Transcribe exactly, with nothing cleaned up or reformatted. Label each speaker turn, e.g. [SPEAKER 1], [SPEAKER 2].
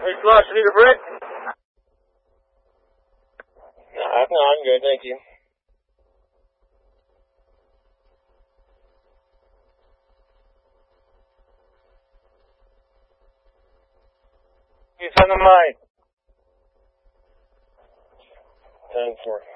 [SPEAKER 1] Hey, Flush, need a brick?
[SPEAKER 2] No, no, I'm good, thank you.
[SPEAKER 1] He's on the mic.
[SPEAKER 2] ten four.